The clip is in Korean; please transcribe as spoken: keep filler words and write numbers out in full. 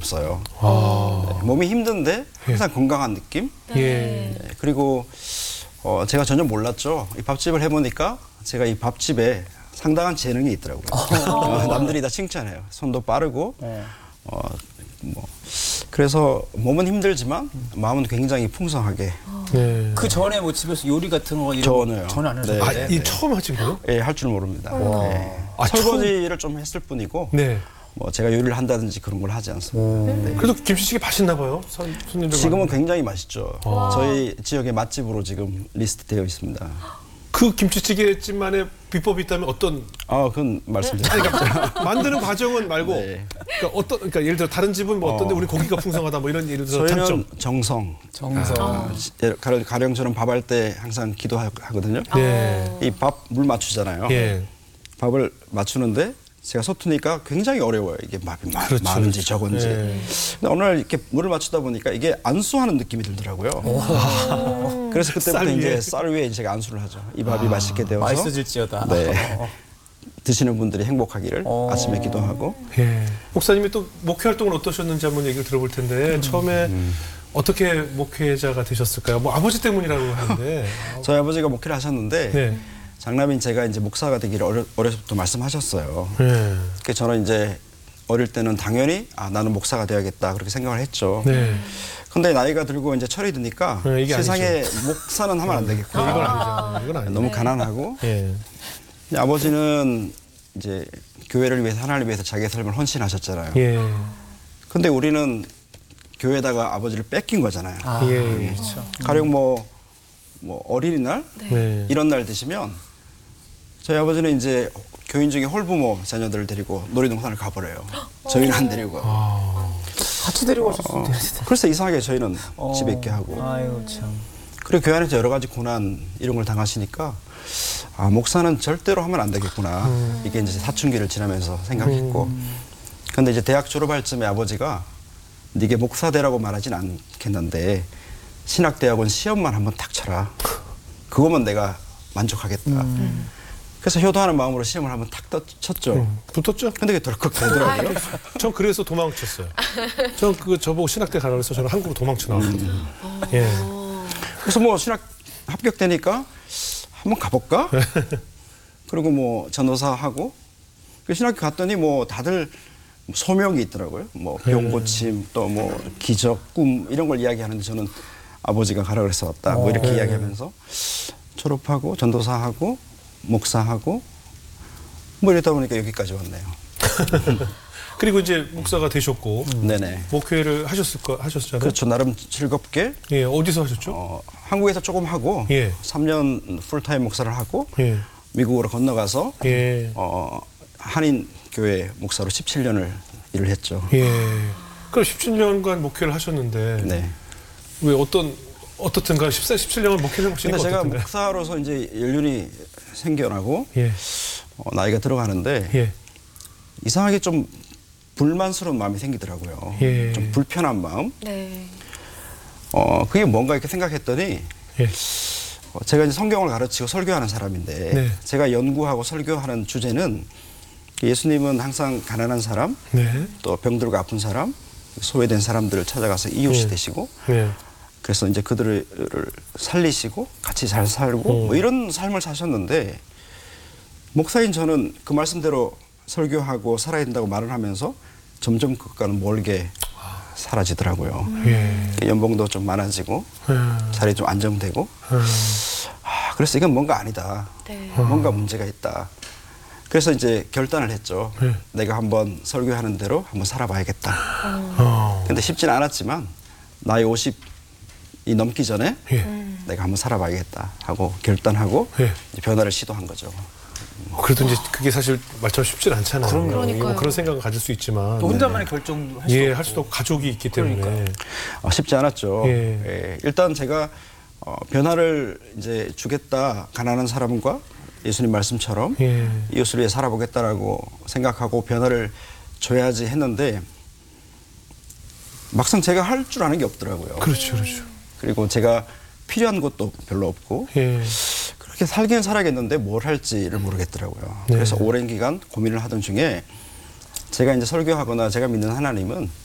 없어요. 아. 네, 몸이 힘든데 항상 예. 건강한 느낌. 예. 네, 그리고 어, 제가 전혀 몰랐죠. 이 밥집을 해보니까 제가 이 밥집에 상당한 재능이 있더라고요. 어, 남들이 다 칭찬해요. 손도 빠르고. 네. 어, 뭐 그래서 몸은 힘들지만 마음은 굉장히 풍성하게. 네. 그 전에 뭐 집에서 요리 같은 거 이런 전혀요. 전혀 안 네. 아, 하셨어요? 이 처음 하신 거예요? 예, 할 줄 모릅니다. 네. 아, 설거지를 처음? 좀 했을 뿐이고. 네. 뭐 제가 요리를 한다든지 그런 걸 하지 않습니다. 네. 그래도 김치찌개 맛있나 봐요. 손, 손님들 지금은 많은데. 굉장히 맛있죠. 와. 저희 지역의 맛집으로 지금 리스트되어 있습니다. 그 김치찌개집만의 비법이 있다면 어떤? 아, 그건 말씀드릴게요. 그러니까 만드는 과정은 말고, 네. 그러니까 어떤, 그러니까 예를 들어 다른 집은 뭐 어떤데 어. 우리 고기가 풍성하다 뭐 이런 예를 들어 저희는 단점. 정성. 정성. 아, 가령, 가령 저는 밥할 때 항상 기도하거든요. 네. 이 밥 물 맞추잖아요. 예. 밥을 맞추는데 제가 서투니까 굉장히 어려워요. 이게 밥이 마, 그렇죠, 많은지 그렇죠. 적은지. 네. 근데 어느 날 이렇게 물을 맞추다 보니까 이게 안수하는 느낌이 들더라고요. 그래서 그때부터 쌀 이제 위에. 쌀 위에 제가 안수를 하죠. 이 밥이 맛있게 되어서. 맛있어질지어다. 네. 드시는 분들이 행복하기를 어. 아침에 기도하고. 예. 목사님이 또 목회 활동을 어떠셨는지 한번 얘기를 들어볼 텐데 처음에 어떻게 목회자가 되셨을까요? 뭐 아버지 때문이라고 하는데. 저희 아버지가 목회를 하셨는데 네. 장남인 제가 이제 목사가 되기를 어려, 어려서부터 말씀하셨어요. 네. 그래서 저는 이제 어릴 때는 당연히 아 나는 목사가 되어야겠다 그렇게 생각을 했죠. 네. 근데 나이가 들고 이제 철이 드니까 네, 이게 세상에 목사는 하면 안 되겠구나. 이건 아니죠. 이건 아니죠. 너무 가난하고 예. 아버지는 이제 교회를 위해서 하나님을 위해서 자기의 삶을 헌신하셨잖아요. 예. 근데 우리는 교회에다가 아버지를 뺏긴 거잖아요. 아, 예. 그렇죠. 가령 뭐, 뭐 어린이날 네. 이런 날 되시면 저희 아버지는 이제 교인 중에 홀부모 자녀들을 데리고 놀이동산을 가버려요. 저희는 안 데리고. 아. 같이 데리고 오셨을 어, 때. 그래서 이상하게 저희는 어. 집에 있게 하고. 아이고 참. 그리고 교회 안에서 여러 가지 고난 이런 걸 당하시니까 아 목사는 절대로 하면 안 되겠구나. 음. 이게 이제 사춘기를 지나면서 생각했고. 근데 이제 대학 졸업할 쯤에 아버지가 네게 목사 되라고 말하진 않겠는데 신학대학원 시험만 한번 탁 쳐라. 그거면 내가 만족하겠다. 음. 그래서 효도하는 마음으로 시험을 한번 탁 떠- 쳤죠. 음. 붙었죠? 근데 그게 덜컥 되더라고요. 전 그래서 도망쳤어요. 전 그 저보고 신학대 가라 그래서 저는 한국으로 도망쳐 나왔거든요. 예. 그래서 뭐 신학 합격되니까 한번 가볼까? 그리고 뭐 전도사 하고 그 신학교 갔더니 뭐 다들 소명이 있더라고요. 뭐 병 고침 또 뭐 기적 꿈 이런 걸 이야기하는데 저는 아버지가 가라 그래서 왔다. 뭐 이렇게 네. 이야기하면서 졸업하고 전도사하고 목사하고 뭐 이러다 보니까 여기까지 왔네요. 그리고 이제 목사가 되셨고 네네. 목회를 하셨을 거 하셨잖아요. 그렇죠. 나름 즐겁게 예. 어디서 하셨죠? 어, 한국에서 조금 하고 예. 삼 년 풀타임 목사를 하고 예. 미국으로 건너가서 예. 어, 한인 교회 목사로 십칠 년을 일을 했죠. 예. 그럼 십칠 년간 목회를 하셨는데 네. 왜 어떤 어떻든가 십사, 십칠 년을 목회를 하시는 근데 거 제가 어떻든가요? 목사로서 이제 연륜이 생겨나고 예. 어, 나이가 들어가는데 예. 이상하게 좀 불만스러운 마음이 생기더라고요. 예. 좀 불편한 마음. 네. 어, 그게 뭔가 이렇게 생각했더니 예. 어, 제가 이제 성경을 가르치고 설교하는 사람인데 네. 제가 연구하고 설교하는 주제는 예수님은 항상 가난한 사람, 네. 또 병들고 아픈 사람, 소외된 사람들을 찾아가서 이웃이 예. 되시고 예. 그래서 이제 그들을 살리시고 같이 잘 살고 음. 뭐 이런 삶을 사셨는데 목사인 저는 그 말씀대로 설교하고 살아야 된다고 말을 하면서 점점 그것과는 멀게 사라지더라고요. 예. 연봉도 좀 많아지고 예. 자리 좀 안정되고 예. 아, 그래서 이건 뭔가 아니다. 네. 뭔가 문제가 있다. 그래서 이제 결단을 했죠. 네. 내가 한번 설교하는 대로 한번 살아봐야겠다. 어. 근데 쉽진 않았지만 나이 오십이 넘기 전에 예. 내가 한번 살아봐야겠다 하고 결단하고 예. 이제 변화를 시도한 거죠. 그래도 이제 그게 사실 말처럼 쉽진 않잖아요. 그럼요. 그러니까요. 뭐 그런 생각을 가질 수 있지만 또 혼자만의 결정도 할 수 예, 없고. 할 수도 없고 가족이 있기 때문에 그러니까요. 어, 쉽지 않았죠. 예. 예, 일단 제가 어, 변화를 이제 주겠다 가난한 사람과 예수님 말씀처럼 예. 이웃을 위해 살아보겠다라고 생각하고 변화를 줘야지 했는데 막상 제가 할 줄 아는 게 없더라고요. 그렇죠, 그렇죠. 그리고 제가 필요한 것도 별로 없고 예. 그렇게 살긴 살아야겠는데 뭘 할지를 모르겠더라고요. 네. 그래서 오랜 기간 고민을 하던 중에 제가 이제 설교하거나 제가 믿는 하나님은